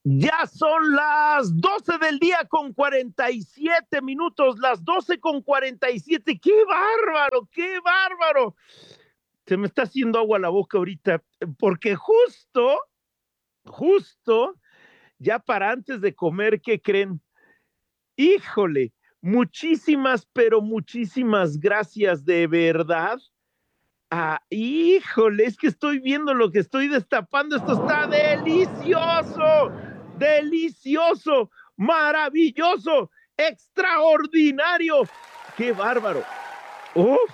Ya son las 12 del día con 47 minutos, las 12 con 47. ¡Qué bárbaro, qué bárbaro! Se me está haciendo agua la boca ahorita, porque justo, ya para antes de comer, ¿qué creen? Híjole, muchísimas, pero muchísimas gracias de verdad. Híjole, es que estoy viendo lo que estoy destapando. Esto está delicioso, delicioso, maravilloso, extraordinario. ¡Qué bárbaro! Uf,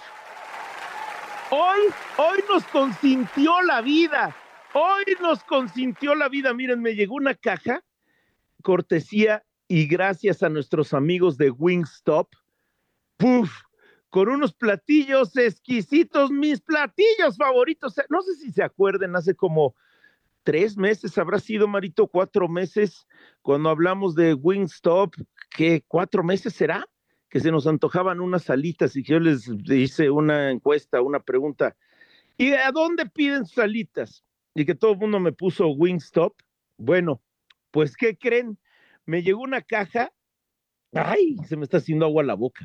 hoy nos consintió la vida. Hoy nos consintió la vida. Miren, me llegó una caja, cortesía y gracias a nuestros amigos de Wingstop. ¡Puf! Con unos platillos exquisitos, mis platillos favoritos. No sé si se acuerden, hace como 3 meses, habrá sido, Marito, 4 meses, cuando hablamos de Wingstop, ¿qué 4 meses será? Que se nos antojaban unas alitas y que yo les hice una encuesta, una pregunta, ¿y a dónde piden sus alitas? Y que todo el mundo me puso Wingstop. Bueno, pues, ¿qué creen? Me llegó una caja, ¡ay! Se me está haciendo agua la boca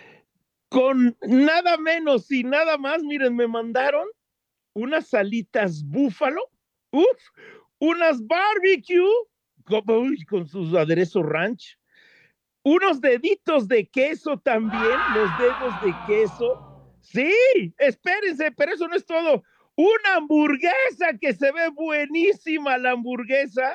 con nada menos y nada más. Miren, me mandaron unas alitas búfalo, uf, unas barbecue con sus aderezos ranch, unos deditos de queso también, los dedos de queso. Sí, espérense, pero eso no es todo. Una hamburguesa que se ve buenísima, la hamburguesa.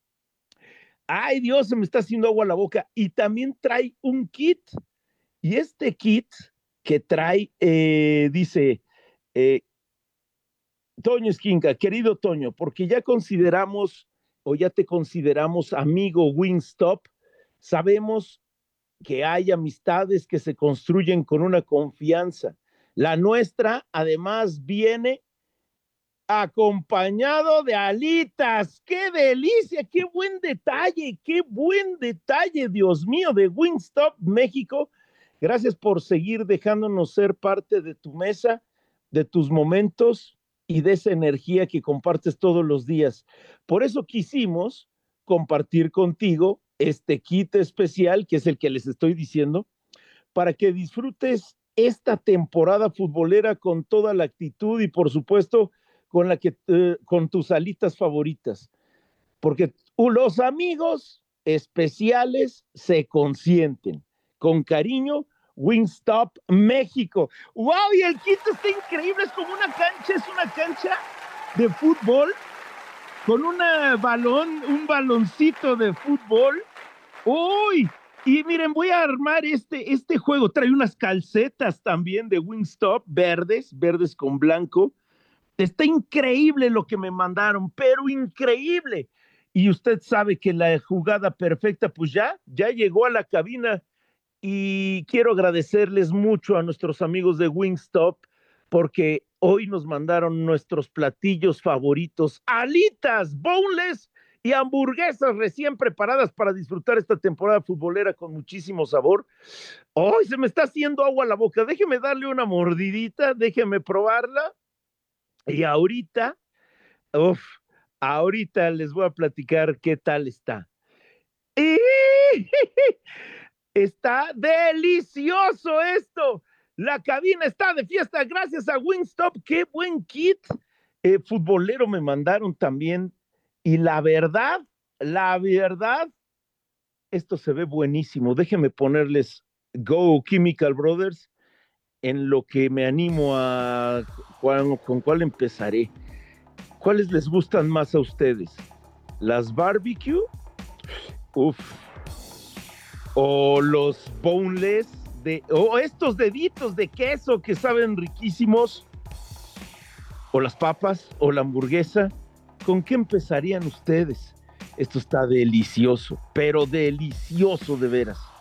Ay, Dios, se me está haciendo agua la boca. Y también trae un kit. Y este kit que trae, dice, eh, Toño Esquinca, querido Toño, porque ya consideramos o ya te consideramos amigo Wingstop, sabemos que hay amistades que se construyen con una confianza. La nuestra, además, viene acompañado de alitas. ¡Qué delicia! Qué buen detalle, Dios mío, de Wingstop México! Gracias por seguir dejándonos ser parte de tu mesa, de tus momentos y de esa energía que compartes todos los días. Por eso quisimos compartir contigo este kit especial, que es el que les estoy diciendo, para que disfrutes esta temporada futbolera con toda la actitud y, por supuesto, con tus alitas favoritas. Porque los amigos especiales se consienten. Con cariño, Wingstop México. ¡Wow! Y el kit está increíble. Es como una cancha, es una cancha de fútbol con un baloncito de fútbol. ¡Uy! Y miren, voy a armar este juego. Trae unas calcetas también de Wingstop, verdes con blanco. Está increíble lo que me mandaron, pero increíble. Y usted sabe que la jugada perfecta, pues ya llegó a la cabina. Y quiero agradecerles mucho a nuestros amigos de Wingstop porque hoy nos mandaron nuestros platillos favoritos, alitas, boneless y hamburguesas recién preparadas para disfrutar esta temporada futbolera con muchísimo sabor. ¡Ay, se me está haciendo agua la boca! Déjeme darle una mordidita, déjeme probarla. Y uf, ahorita les voy a platicar qué tal está. ¡Y! Está delicioso esto. La cabina está de fiesta gracias a Wingstop. Qué buen kit futbolero me mandaron también. Y la verdad, esto se ve buenísimo. Déjenme ponerles Go Chemical Brothers en lo que me animo con cuál empezaré. ¿Cuáles les gustan más a ustedes? ¿Las barbecue? Uf. O los boneless o estos deditos de queso que saben riquísimos, o las papas, o la hamburguesa. ¿Con qué empezarían ustedes? Esto está delicioso, pero delicioso de veras.